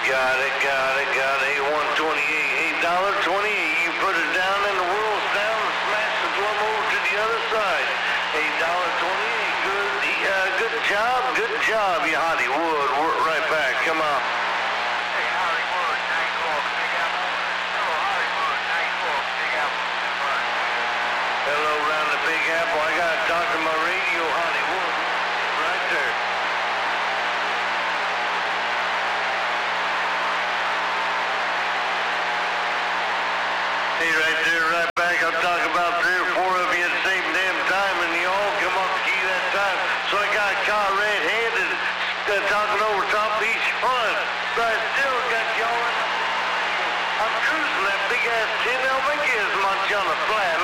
Got it. Hey, 128, $8.28. You put it down and the whirl's down and smash the plum over to the other side. $8.28. Good job, you Hollywood. Work right back. Come on. Hey, Hollywood, Night Walk, Big Apple. Hello, Hollywood, Night Walk, Big Apple. Hello, round the Big Apple. I got to talk to my radio, Hollywood. Right there. Hey, right there, right back. I'll talk about 3 or 4 of you at the same damn time, and you all come up to key that time. So I got caught red-handed talking over top of each front, but I still got y'all. I'm cruising that big-ass 10 L Montana flat.